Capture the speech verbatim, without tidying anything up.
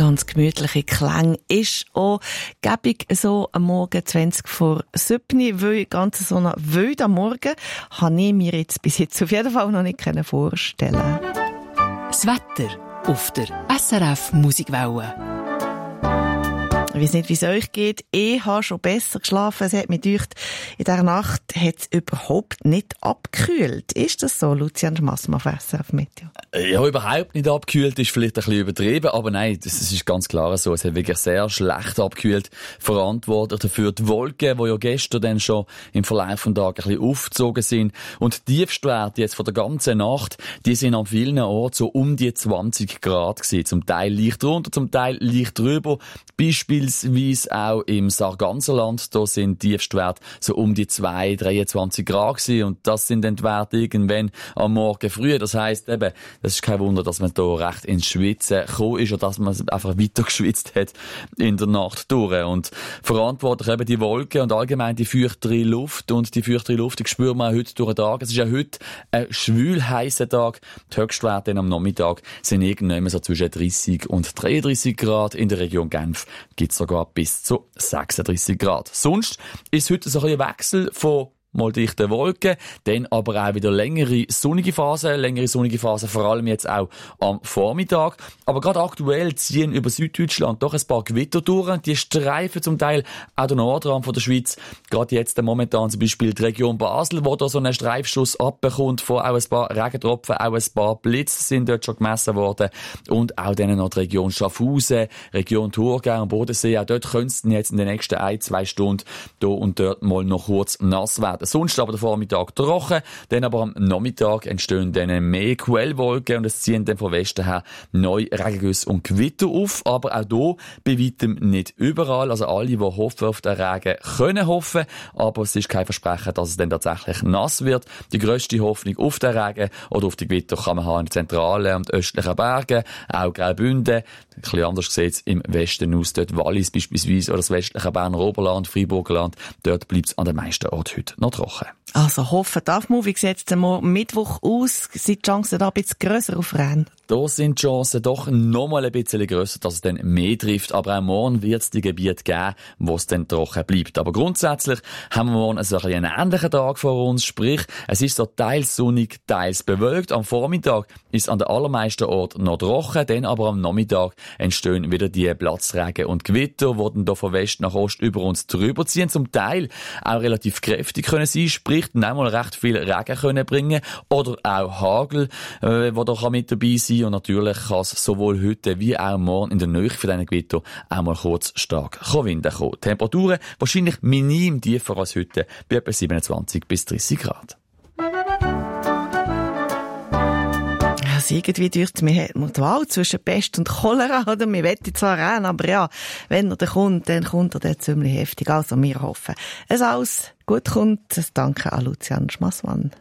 Ganz gemütliche Klänge ist auch gäbig so am Morgen zwanzig vor sieben, weil ganz so einen wilden Morgen habe ich mir jetzt bis jetzt auf jeden Fall noch nicht vorstellen. Das Wetter auf der S R F Musikwelle. Ich weiss nicht, wie es euch geht. Ich habe schon besser geschlafen. Es hat mich gedacht, in dieser Nacht hat es überhaupt nicht abgekühlt. Ist das so, Lucian Schmassmann auf S R F Meteo? Ja, überhaupt nicht abgekühlt ist vielleicht ein bisschen übertrieben, aber nein, das ist ganz klar so. Es hat wirklich sehr schlecht abgekühlt. Verantwortlich dafür die Wolken, die ja gestern dann schon im Verlauf des Tages ein bisschen aufgezogen sind. Und die Tiefstwerte jetzt von der ganzen Nacht, die sind an vielen Orten so um die zwanzig Grad gewesen. Zum Teil leicht drunter, zum Teil leicht drüber. Beispielsweise auch im Sarganserland, da sind die Tiefstwerte so um die zwei, dreiundzwanzig Grad gewesen. Und das sind dann die Werte irgendwann am Morgen früh. Das heisst eben, das ist kein Wunder, dass man da recht ins Schwitzen gekommen ist oder dass man einfach weiter geschwitzt hat in der Nacht durch. Und verantwortlich eben die Wolken und allgemein die feuchtere Luft. Und die feuchtere Luft, die spüren wir auch heute durch den Tag. Es ist ja heute ein schwül heisser Tag. Die Höchstwerte am Nachmittag sind irgendwann so zwischen dreißig und dreiunddreißig Grad. In der Region Genf gibt es sogar bis zu sechsunddreißig Grad. Sonst ist heute so ein Wechsel von mal dichte Wolken, dann aber auch wieder längere sonnige Phasen, längere sonnige Phasen, vor allem jetzt auch am Vormittag. Aber gerade aktuell ziehen über Süddeutschland doch ein paar Gewitter durch. Die streifen zum Teil auch den Nordrand von der Schweiz. Gerade jetzt momentan zum Beispiel die Region Basel, wo da so einen Streifschuss abbekommt von auch ein paar Regentropfen, auch ein paar Blitze sind dort schon gemessen worden. Und auch dann noch die Region Schaffhausen, Region Thurgau und Bodensee. Auch dort könnte es jetzt in den nächsten ein, zwei Stunden hier und dort mal noch kurz nass werden. Sonst aber der Vormittag trocken, dann aber am Nachmittag entstehen dann mehr Quellwolken und es ziehen dann von Westen her neue Regengüsse und Gewitter auf, aber auch hier bei weitem nicht überall. Also alle, die hoffen auf den Regen, können hoffen, aber es ist kein Versprechen, dass es dann tatsächlich nass wird. Die grösste Hoffnung auf den Regen oder auf die Gewitter kann man haben in den zentralen und östlichen Bergen, auch Graubünden. Ein bisschen anders sieht es im Westen aus, dort Wallis beispielsweise oder das westliche Berner Oberland, Freiburgerland. Dort bleibt es an den meisten Orten heute noch trocken. Also hoffen darf man. Wie sieht es denn am Mittwoch aus? Sind die Chancen da ein bisschen grösser auf Rennen? Da sind die Chancen doch noch mal ein bisschen grösser, dass es dann mehr trifft. Aber auch morgen wird es die Gebiete geben, wo es dann trocken bleibt. Aber grundsätzlich haben wir morgen also einen ähnlichen Tag vor uns. Sprich, es ist so teils sonnig, teils bewölkt. Am Vormittag ist es an den allermeisten Orten noch trocken. Dann aber am Nachmittag entstehen wieder die Platzregen und Gewitter, die dann hier von West nach Ost über uns drüber ziehen. Zum Teil auch relativ kräftig können sein, sprich dann auch mal recht viel Regen können bringen. Oder auch Hagel, äh, der da mit dabei sein kann. Und natürlich kann es sowohl heute wie auch morgen in der Nähe von diesen Gewittern auch mal kurz stark Wind kommen. Temperaturen wahrscheinlich minim tiefer als heute, bei etwa siebenundzwanzig bis dreißig Grad. Also irgendwie dürfte mir die Wahl zwischen Pest und Cholera, oder? Wir wollen zwar rennen, aber ja, wenn er dann kommt, dann kommt er dann ziemlich heftig. Also wir hoffen, es alles gut kommt. Das Danke an Lucian Schmassmann.